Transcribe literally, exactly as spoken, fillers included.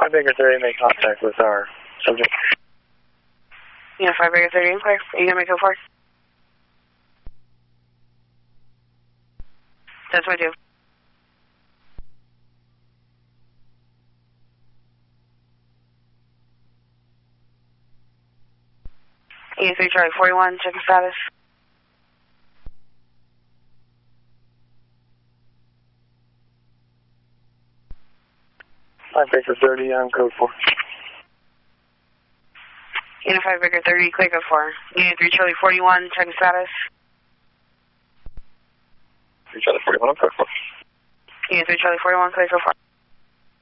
five Baker thirty, make contact with our subject. Yeah, five Baker thirty, clear. Are you going to make go for? That's what I do. E three Charlie forty-one, checking status. five Baker thirty, I'm code four. Unit five Baker thirty, clear code four. Unit three Charlie forty-one, checking status. three Charlie forty-one, I'm code four. Unit three Charlie forty-one, clear code four.